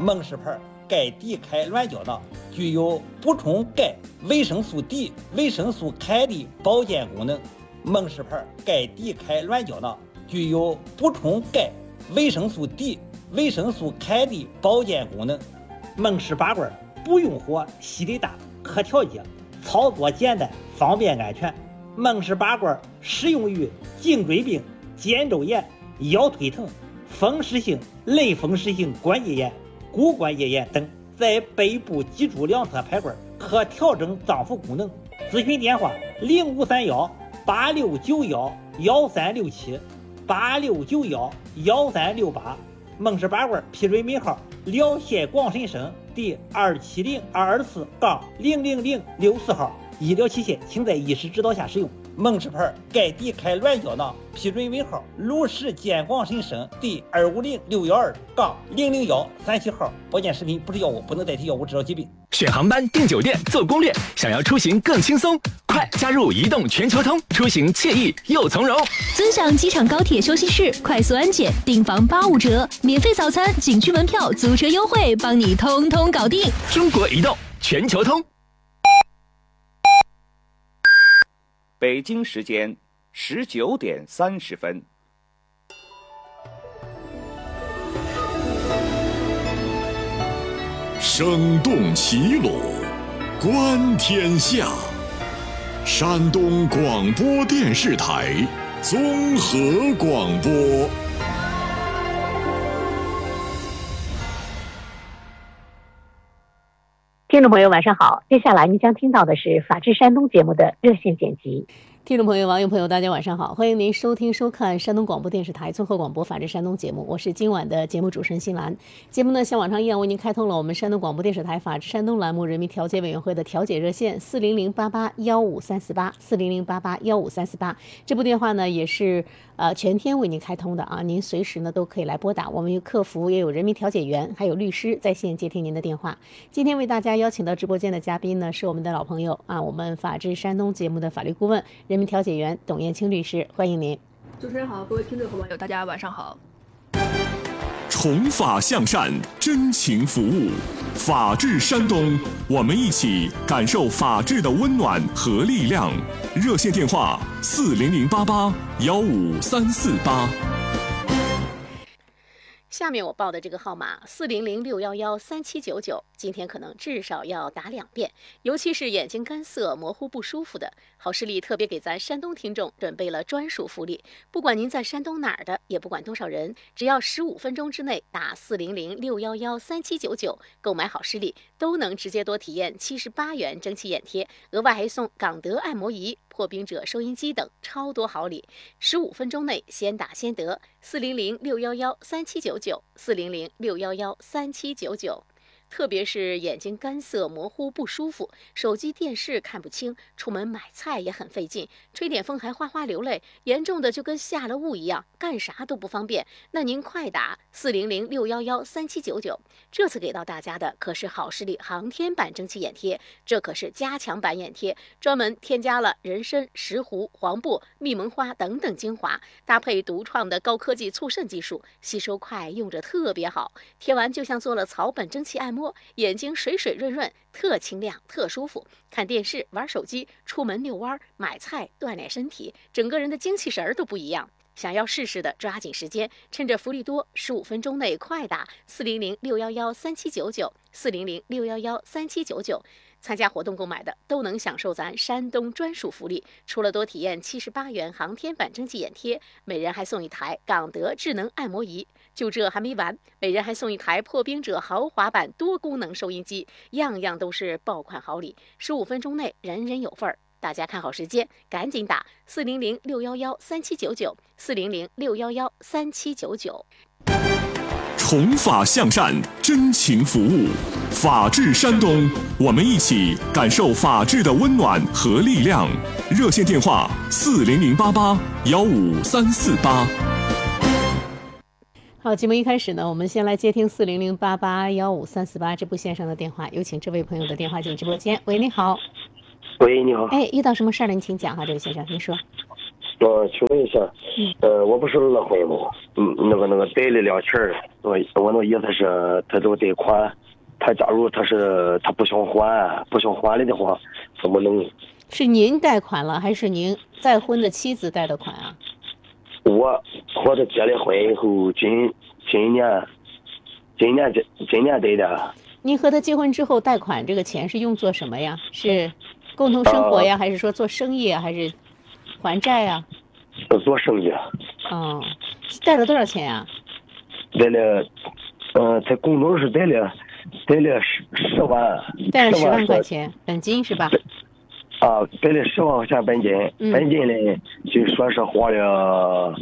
蒙氏牌钙D开卵胶囊具有补充钙、维生素 D、维生素 K 的保健功能。蒙氏牌钙D开卵胶囊具有补充钙、维生素 D、维生素 K 的保健功能。蒙氏拔罐不用火，吸力大，可调节，操作简单，方便安全。蒙氏拔罐适用于颈椎病、肩周炎、腰腿疼、风湿性、类风湿性关节炎、骨关节炎等，在背部脊柱两侧排罐，可调整脏腑功能。咨询电话：0531-8691-1367，8691-1368。蒙氏拔罐批准尾号辽县广深省第270224-00064号。医疗器械请在医师指导下使用。蒙氏牌钙D开卵胶囊批准尾号鲁石建广深省第250612-00137号。保健食品不是药物，不能代替药物治疗疾病。 选航班、订酒店、做攻略，想要出行更轻松，快加入移动全球通，出行惬意又从容。 尊享机场高铁休息室，快速安检，订房85折，免费早餐、景区门票、租车优惠，帮你通通搞定。 中国移动全球通。 北京时间19:30。 声动齐鲁，观天下。山东广播电视台综合广播。 听众朋友晚上好，接下来您将听到的是法治山东节目的热线剪辑。 听众朋友、网友朋友，大家晚上好，欢迎您收听收看山东广播电视台综合广播法治山东节目，我是今晚的节目主持人新兰。节目呢，像往常一样为您开通了我们山东广播电视台法治山东栏目人民调解委员会的调解热线40088153484040088153484。这部电话呢也是全天为您开通的啊，您随时呢都可以来拨打，我们有客服，也有人民调解员，还有律师在线接听您的电话。今天为大家邀请到直播间的嘉宾呢是我们的老朋友啊，我们法治山东节目的法律顾问、人民调解员董艳青律师，欢迎您。 主持人好，各位听众和网友，大家晚上好。 从法向善，真情服务，法治山东，我们一起感受法治的温暖和力量。热线电话40088153348。 下面我报的这个号码40061137799，今天可能至少要打2遍，尤其是眼睛干涩、模糊不舒服的，好视力特别给咱山东听众准备了专属福利。不管您在山东哪儿的，也不管多少人，只要15分钟之内打40061137799购买好视力，都能直接多体验78元蒸汽眼贴，额外还送港德按摩仪、破冰者收音机等超多好礼。15分钟内先打先得，40061137799，40061137799。特别是眼睛干涩、模糊不舒服，手机电视看不清，出门买菜也很费劲，吹点风还哗哗流泪，严重的就跟下了雾一样，干啥都不方便。那您快打40061137799，这次给到大家的可是好视力航天版蒸汽眼贴，这可是加强版眼贴，专门添加了人参、石斛、黄柏、蜜蒙花等等精华，搭配独创的高科技促渗技术，吸收快，用着特别好，贴完就像做了草本蒸汽按摩，眼睛水水润润，特清亮特舒服，看电视玩手机，出门遛弯买菜锻炼身体，整个人的精气神儿都不一样。想要试试的抓紧时间，趁着福利多，15分钟内快打40061137799，40061137799，参加活动购买的都能享受咱山东专属福利，除了多体验78元航天版蒸汽眼贴，每人还送一台港德智能按摩仪。就这还没完，每人还送一台破冰者豪华版多功能收音机，样样都是爆款好礼。15分钟内人人有份儿，大家看好时间，赶紧打40061137799，40061137799。 从法向善，真情服务，法治山东，我们一起感受法治的温暖和力量。热线电话40088153348。 好，节目一开始呢，我们先来接听40088153348这部线上的电话，有请这位朋友的电话进直播间。喂，你好。 喂，你好。 哎，遇到什么事儿了？您请讲哈，这位先生，您说。 请问一下，我不是离了婚吗？那个贷了2钱儿，我那意思是他都贷款，他假如他不想还了的话，怎么能？ 是您贷款了，还是您再婚的妻子贷的款啊？ 我和他结了婚以后，今年贷的。 您和他结婚之后贷款这个钱是用作什么呀？是共同生活呀，还是说做生意啊，还是还债呀？ 做生意。 贷了多少钱呀？ 贷了，在共同是贷了10万。 贷了10万块钱，本金是吧？ 贷了10万块钱本金，本金呢就说是花了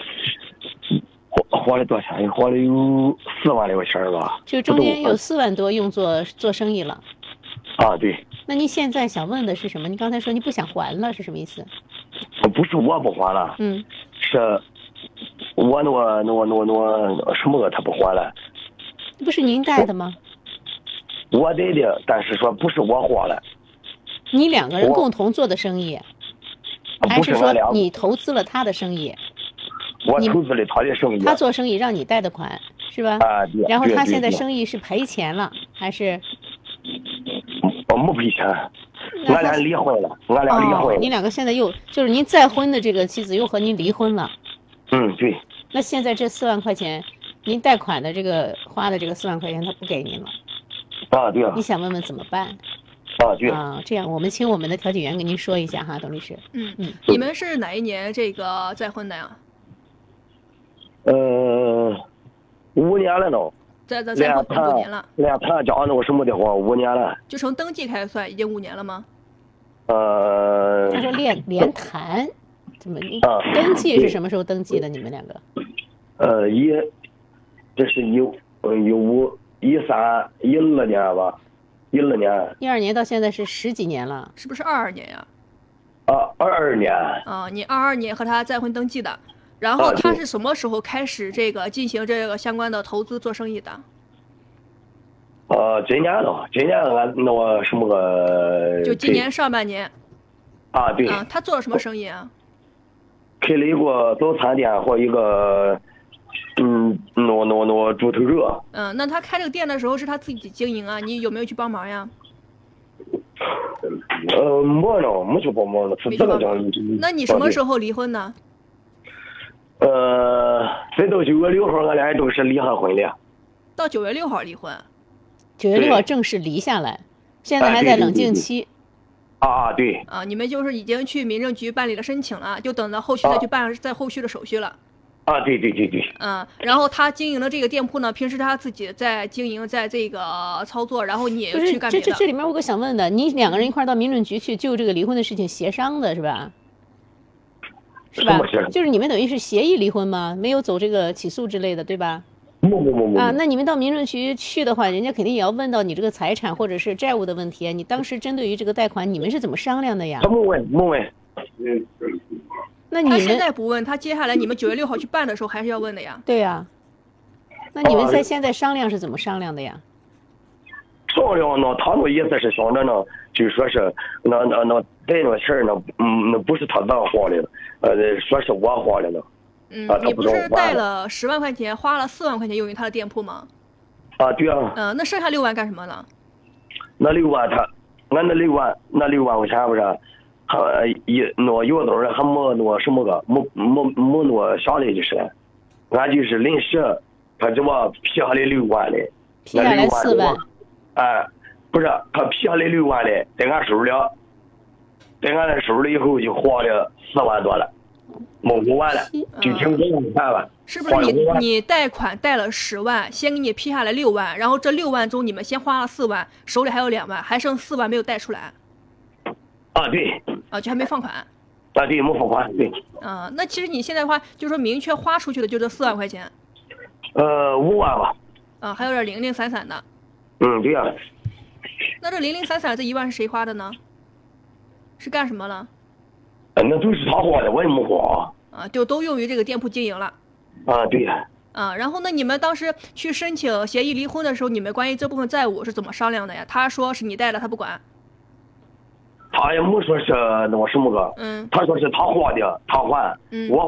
多少钱？花了有4万来块钱吧。 就中间有4万多用做生意了。 对。 那您现在想问的是什么？你刚才说你不想还了，是什么意思？ 不是我不还了，是我那什么他不还了。 不是您贷的吗？ 我贷的，但是说不是我花了。 你2个人共同做的生意，还是说你投资了他的生意？ 我投资了他的生意。 他做生意让你贷的款是吧？ 对。 然后他现在生意是赔钱了，还是？ 没赔钱，俺俩离婚了。 你2个现在就是您再婚的这个妻子又和您离婚了。 对。 那现在这4万块钱，您贷款的这个花的这个4万块钱，他不给您了。 对。 你想问问怎么办？ 对。 这样我们请我们的调解员给您说一下哈，董律师。 你们是哪一年这个再婚的呀 ？5年了都。 再婚5年了。 连谈家那什么的话5年了。 就从登记开始算，已经5年了吗？ 他说连谈，怎么？登记是什么时候登记的？你们2个？ 这是12年吧，12年。 12年到现在是10几年了， 是不是22年呀 ？22年。 你22年和他再婚登记的。然后他是什么时候开始进行这个相关的投资做生意的？ 今年俺那什么个？ 就今年上半年。 对。 他做了什么生意啊？ 开了一个早餐店和一个那猪头肉。 那他开这个店的时候是他自己经营啊？你有没有去帮忙呀？ 没去帮忙了，是这个经营。 那你什么时候离婚呢？ 再到9月6号，俺俩都是离下婚的。 到9月6号离婚 ？9月6号正式离下来，现在还在冷静期。 对。 你们就是已经去民政局办理了申请了，就等着后续再去办后续的手续了。 对。 然后他经营的这个店铺呢，平时他自己在经营，在这个操作，然后你也去干别的。 这里面我想问的，你2个人一块到民政局去就这个离婚的事情协商的是吧？是吧？就是你们等于是协议离婚吗？没有走这个起诉之类的，对吧？ 不。 那你们到民政局去的话，人家肯定也要问到你这个财产或者是债务的问题。你当时针对于这个贷款，你们是怎么商量的呀？ 没问。 那你们他现在不问，他接下来你们9月6号去办的时候还是要问的呀？ 对呀。那你们现在商量是怎么商量的呀？ 商量呢，他那意思是想着呢，就说是那贷那钱呢，那不是他咱花的，说是我花的呢。 你不是贷了10万块钱，花了4万块钱用于他的店铺吗？ 对啊。 那剩下6万干什么了？ 那6万俺那6万块钱不是，那有东西还没那什么个，没那下来就是了，俺就是临时，他这么批下来6万的， 批下来4万。 不是，他批下来6万的，在俺手了，在俺那手了以后就花了4万多了，没5万了，就停这样看吧。 是不是你贷款贷了10万，先给你批下来6万，然后这6万中你们先花了4万，手里还有2万，还剩4万没有贷出来？ 对。 就还没放款。 对，没放款，对。 那其实你现在的话，就是说明确花出去的就这4万块钱。 5万吧。 还有点零零散散的。 对呀。 那这零零散散这1万是谁花的呢？是干什么了？ 那都是他花的，我也没花。 就都用于这个店铺经营了。 对呀。 然后呢，你们当时去申请协议离婚的时候，你们关于这部分债务是怎么商量的呀？他说是你贷的，他不管。 他也没说是那个什么个，他说是他花的，他还，我